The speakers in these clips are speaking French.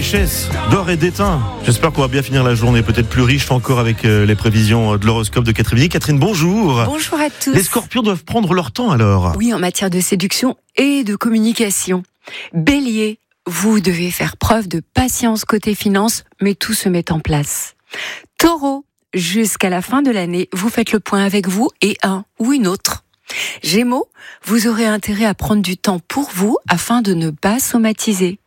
richesse d'or et d'étain. J'espère qu'on va bien finir la journée, peut-être plus riche encore avec les prévisions de l'horoscope de Catherine. Catherine, bonjour. Bonjour à tous. Les scorpions doivent prendre leur temps alors. Oui, en matière de séduction et de communication. Bélier, vous devez faire preuve de patience côté finance, mais tout se met en place. Taureau, jusqu'à la fin de l'année, vous faites le point avec vous et un ou une autre. Gémeaux, vous aurez intérêt à prendre du temps pour vous afin de ne pas somatiser.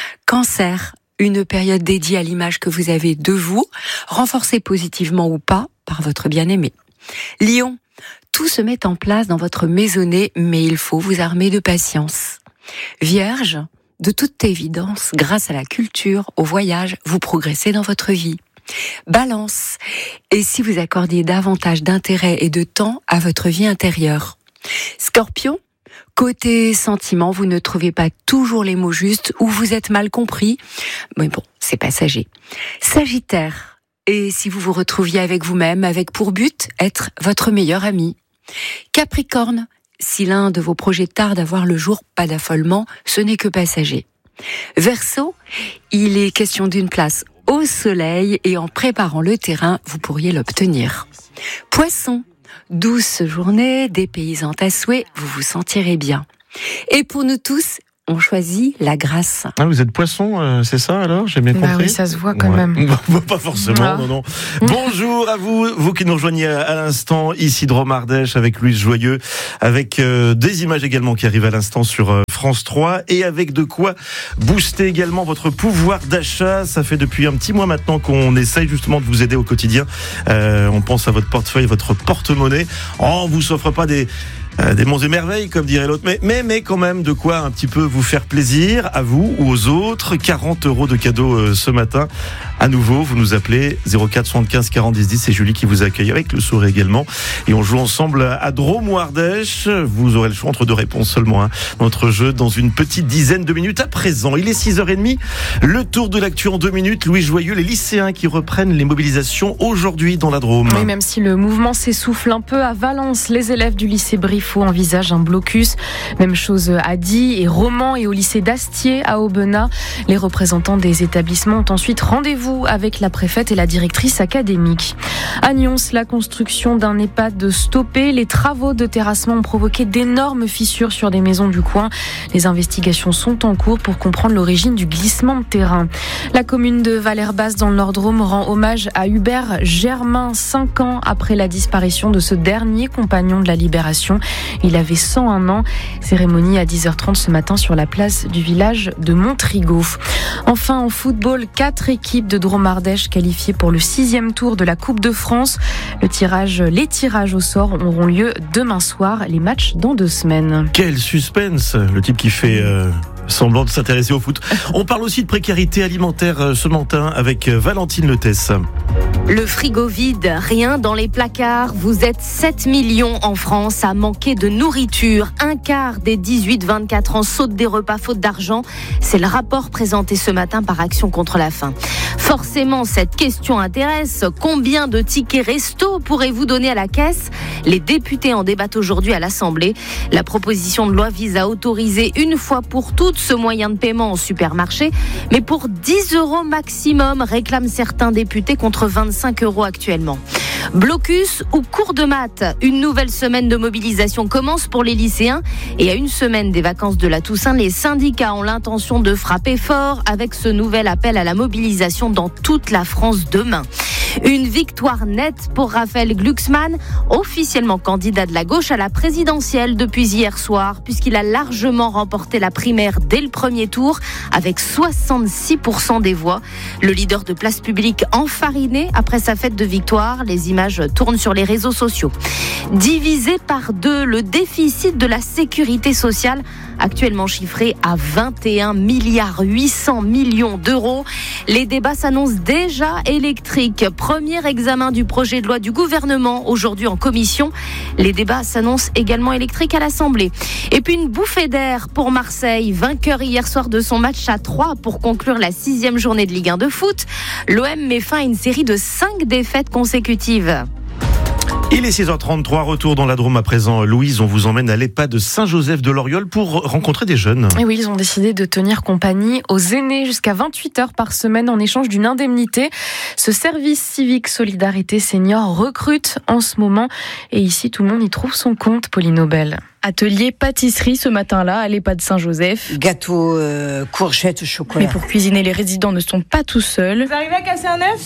Cancer, une période dédiée à l'image que vous avez de vous, renforcée positivement ou pas par votre bien-aimé. Lion, tout se met en place dans votre maisonnée, mais il faut vous armer de patience. Vierge, de toute évidence, grâce à la culture, au voyage, vous progressez dans votre vie. Balance, et si vous accordiez davantage d'intérêt et de temps à votre vie intérieure. Scorpion, côté sentiment, vous ne trouvez pas toujours les mots justes ou vous êtes mal compris. Mais bon, c'est passager. Sagittaire, et si vous vous retrouviez avec vous-même, avec pour but être votre meilleur ami. Capricorne, si l'un de vos projets tarde à voir le jour, pas d'affolement, ce n'est que passager. Verseau, il est question d'une place au soleil et en préparant le terrain, vous pourriez l'obtenir. Poisson, douce journée, dépaysante à souhait, vous vous sentirez bien. Et pour nous tous, on choisit la grâce. Ah, vous êtes poisson, c'est ça alors? J'ai bien compris. Oui, ça se voit quand même. Pas forcément, non. Bonjour à vous, vous qui nous rejoignez à l'instant, ici de Drôme-Ardèche avec Louise Joyeux, avec des images également qui arrivent à l'instant sur France 3 et avec de quoi booster également votre pouvoir d'achat. Ça fait depuis un petit mois maintenant qu'on essaye justement de vous aider au quotidien. On pense à votre portefeuille, votre porte-monnaie. On vous offre pas des monts et merveilles, comme dirait l'autre, mais quand même de quoi un petit peu vous faire plaisir, à vous ou aux autres. 40 € de cadeaux ce matin. À nouveau, vous nous appelez 04 75 40 10 10. C'est Julie qui vous accueille avec le sourire également. Et on joue ensemble à Drôme-Ardèche. Vous aurez le choix entre deux réponses seulement. Notre jeu dans une petite dizaine de minutes à présent. Il est 6h30. Le tour de l'actu en 2 minutes. Louis Joyeux, les lycéens qui reprennent les mobilisations aujourd'hui dans la Drôme. Oui, même si le mouvement s'essouffle un peu à Valence, les élèves du lycée Briffaut envisagent un blocus. Même chose à Die et Romans et au lycée d'Astier à Aubenas. Les représentants des établissements ont ensuite rendez-vous avec la préfète et la directrice académique. À Nyons, la construction d'un EHPAD stoppée. Les travaux de terrassement ont provoqué d'énormes fissures sur des maisons du coin. Les investigations sont en cours pour comprendre l'origine du glissement de terrain. La commune de Valère-Basse dans le Nord-Drôme rend hommage à Hubert Germain, 5 ans après la disparition de ce dernier compagnon de la Libération. Il avait 101 ans. Cérémonie à 10h30 ce matin sur la place du village de Montrigaud. Enfin, en football, 4 équipes de Drôme-Ardèche qualifiées pour le 6e tour de la Coupe de France. Les tirages au sort auront lieu demain soir. Les matchs dans 2 semaines. Quel suspense! Le type qui fait semblant de s'intéresser au foot. On parle aussi de précarité alimentaire ce matin avec Valentine Letesse. Le frigo vide, rien dans les placards. Vous êtes 7 millions en France à manquer de nourriture. Un quart des 18-24 ans sautent des repas faute d'argent. C'est le rapport présenté ce matin par Action contre la faim. Forcément, cette question intéresse. Combien de tickets resto pourrez-vous donner à la caisse? Les députés en débattent aujourd'hui à l'Assemblée. La proposition de loi vise à autoriser une fois pour toutes ce moyen de paiement en supermarché, mais pour 10 € maximum, réclament certains députés contre 25 € actuellement. Blocus ou cours de maths, une nouvelle semaine de mobilisation commence pour les lycéens et à une semaine des vacances de la Toussaint, les syndicats ont l'intention de frapper fort avec ce nouvel appel à la mobilisation dans toute la France demain. Une victoire nette pour Raphaël Glucksmann, officiellement candidat de la gauche à la présidentielle depuis hier soir, puisqu'il a largement remporté la primaire dès le premier tour avec 66% des voix. Le leader de Place Publique enfariné après sa fête de victoire. Les images tournent sur les réseaux sociaux. Divisé par 2, le déficit de la sécurité sociale, actuellement chiffré à 21 800 millions d'euros. Les débats s'annoncent déjà électriques. Premier examen du projet de loi du gouvernement aujourd'hui en commission. Les débats s'annoncent également électriques à l'Assemblée. Et puis une bouffée d'air pour Marseille, vainqueur hier soir de son match à 3 pour conclure la 6e journée de Ligue 1 de foot. L'OM met fin à une série de 5 défaites consécutives. Il est 6h33, retour dans la Drôme à présent. Louise, on vous emmène à l'EHPAD de Saint-Joseph de Loriol pour rencontrer des jeunes. Et oui, ils ont décidé de tenir compagnie aux aînés jusqu'à 28 heures par semaine en échange d'une indemnité. Ce service civique Solidarité Senior recrute en ce moment. Et ici, tout le monde y trouve son compte, Pauline Aubel. Atelier pâtisserie ce matin-là à l'EHPAD Saint-Joseph. Gâteau, courgettes, chocolat. Mais pour cuisiner, les résidents ne sont pas tout seuls. Vous arrivez à casser un œuf ?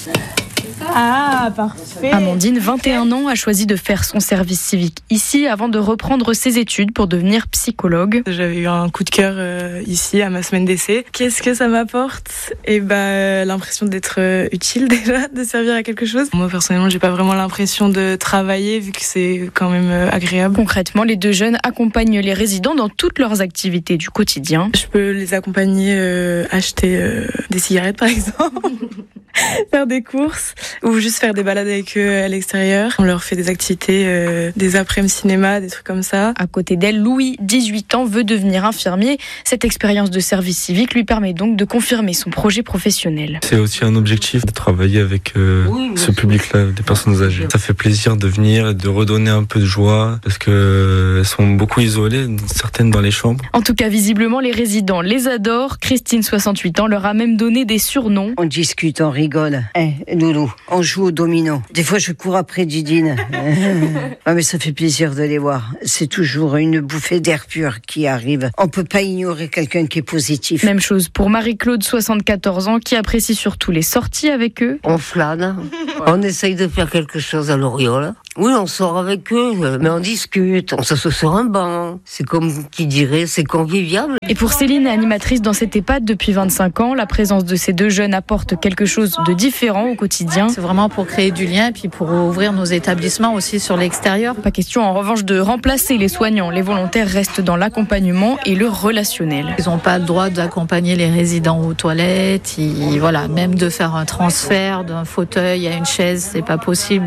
Ah, parfait. Amandine, 21 ans, a choisi de faire son service civique ici avant de reprendre ses études pour devenir psychologue. J'avais eu un coup de cœur ici à ma semaine d'essai. Qu'est-ce que ça m'apporte ? L'impression d'être utile déjà, de servir à quelque chose. Moi personnellement, j'ai pas vraiment l'impression de travailler vu que c'est quand même agréable. Concrètement, les deux jeunes accompagnent les résidents dans toutes leurs activités du quotidien. Je peux les accompagner, acheter des cigarettes par exemple. Faire des courses ou juste faire des balades avec eux à l'extérieur. On leur fait des activités, des après-midi cinéma, des trucs comme ça. À côté d'elle, Louis, 18 ans, veut devenir infirmier. Cette expérience de service civique lui permet donc de confirmer son projet professionnel. C'est aussi un objectif de travailler avec ce public-là, des personnes âgées. Ça fait plaisir de venir et de redonner un peu de joie parce qu'elles sont beaucoup isolées, certaines dans les chambres. En tout cas, visiblement, les résidents les adorent. Christine, 68 ans, leur a même donné des surnoms. On discute, on rigole. Loulou, on joue au domino. Des fois, je cours après Didine. Mais ça fait plaisir de les voir. C'est toujours une bouffée d'air pur qui arrive. On peut pas ignorer quelqu'un qui est positif. Même chose pour Marie-Claude, 74 ans, qui apprécie surtout les sorties avec eux. On flâne, on essaye de faire quelque chose à Loriol. Oui, on sort avec eux, mais on discute, on s'assoit sur un banc. C'est comme qui dirait, c'est convivial. Et pour Céline, animatrice dans cette EHPAD depuis 25 ans, la présence de ces deux jeunes apporte quelque chose de différent au quotidien. C'est vraiment pour créer du lien et puis pour ouvrir nos établissements aussi sur l'extérieur. Pas question en revanche de remplacer les soignants. Les volontaires restent dans l'accompagnement et le relationnel. Ils n'ont pas le droit d'accompagner les résidents aux toilettes. Même de faire un transfert d'un fauteuil à une chaise, c'est pas possible.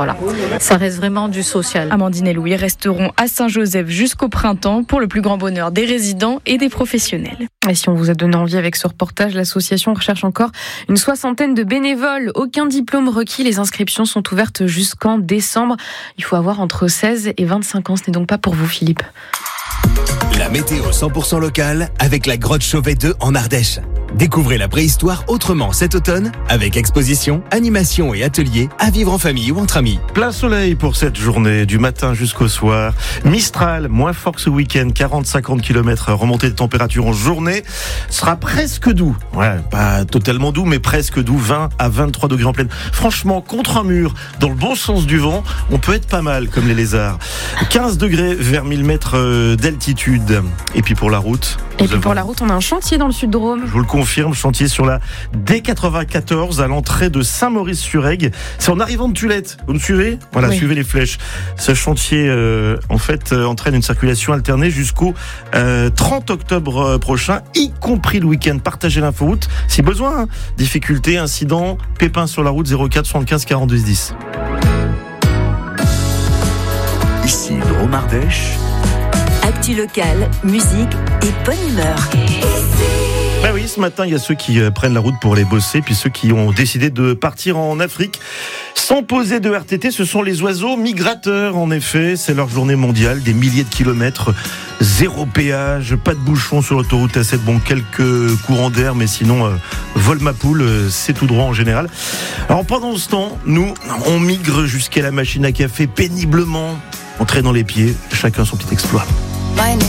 Ça reste vraiment du social. Amandine et Louis resteront à Saint-Joseph jusqu'au printemps pour le plus grand bonheur des résidents et des professionnels. Et si on vous a donné envie avec ce reportage, l'association recherche encore une 60aine de bénévoles. Aucun diplôme requis. Les inscriptions sont ouvertes jusqu'en décembre. Il faut avoir entre 16 et 25 ans. Ce n'est donc pas pour vous, Philippe. La météo 100% locale avec la grotte Chauvet 2 en Ardèche. Découvrez la préhistoire autrement cet automne avec exposition, animation et ateliers à vivre en famille ou entre amis. Plein soleil pour cette journée, du matin jusqu'au soir. Mistral, moins fort que ce week-end, 40-50 km, remontée de température en journée. Sera presque doux. Ouais, pas totalement doux, mais presque doux, 20 à 23 degrés en pleine. Franchement, contre un mur, dans le bon sens du vent, on peut être pas mal comme les lézards. 15 degrés vers 1000 mètres d'altitude. Et puis pour la route... on a un chantier dans le Sud-Drôme. Je vous le confirme, chantier sur la D94 à l'entrée de Saint-Maurice-sur-Aigue. C'est en arrivant de Tulette. Vous me suivez ? Voilà, oui. Suivez les flèches. Ce chantier, entraîne une circulation alternée jusqu'au 30 octobre prochain, y compris le week-end. Partagez l'inforoute si besoin. Difficulté, incident, pépin sur la route 04 75 42 10. Ici, Drôme Ardèche. Actu locale, musique et bonne humeur. Ben oui, ce matin, il y a ceux qui prennent la route pour aller bosser, puis ceux qui ont décidé de partir en Afrique sans poser de RTT. Ce sont les oiseaux migrateurs, en effet. C'est leur journée mondiale, des milliers de kilomètres, zéro péage, pas de bouchons sur l'autoroute A7. Bon, quelques courants d'air, mais sinon, vol ma poule, c'est tout droit en général. Alors pendant ce temps, nous, on migre jusqu'à la machine à café péniblement, en traînant les pieds, chacun son petit exploit.